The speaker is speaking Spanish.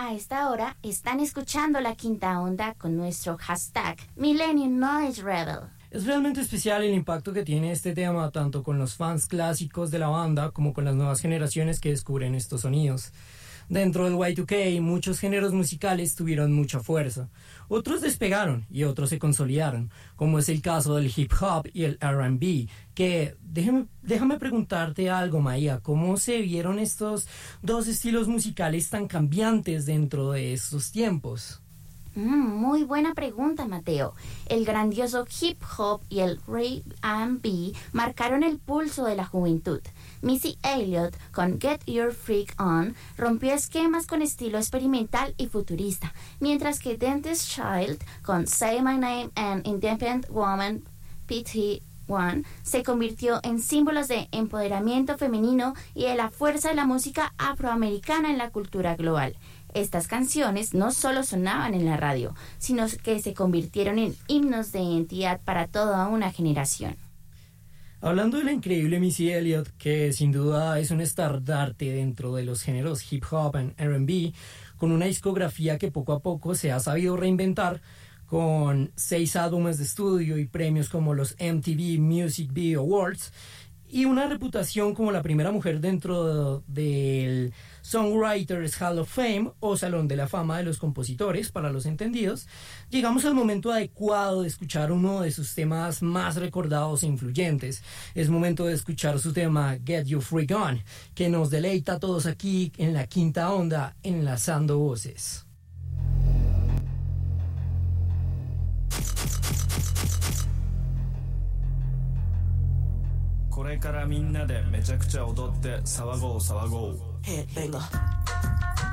A esta hora están escuchando La Quinta Onda con nuestro hashtag Millennium Noise Rebel. Es realmente especial el impacto que tiene este tema tanto con los fans clásicos de la banda como con las nuevas generaciones que descubren estos sonidos. Dentro del Y2K, muchos géneros musicales tuvieron mucha fuerza. Otros despegaron y otros se consolidaron, como es el caso del hip hop y el R&B, que déjame preguntarte algo, Maía, ¿cómo se vieron estos dos estilos musicales tan cambiantes dentro de estos tiempos? Muy buena pregunta, Mateo. El grandioso hip hop y el R&B marcaron el pulso de la juventud. Missy Elliott con Get Your Freak On rompió esquemas con estilo experimental y futurista, mientras que Destiny's Child con Say My Name and Independent Woman PT1 se convirtió en símbolos de empoderamiento femenino y de la fuerza de la música afroamericana en la cultura global. Estas canciones no solo sonaban en la radio, sino que se convirtieron en himnos de identidad para toda una generación. Hablando de la increíble Missy Elliott, que sin duda es un estandarte dentro de los géneros hip hop y R&B, con una discografía que poco a poco se ha sabido reinventar, con 6 álbumes de estudio y premios como los MTV Music Video Awards, y una reputación como la primera mujer dentro del Songwriters Hall of Fame o Salón de la Fama de los Compositores, para los entendidos, llegamos al momento adecuado de escuchar uno de sus temas más recordados e influyentes. Es momento de escuchar su tema Get Your Freak On, que nos deleita a todos aquí en La Quinta Onda, enlazando voces. これからみんなでめちゃくちゃ踊って騒ごう騒ごう。 Headbanger.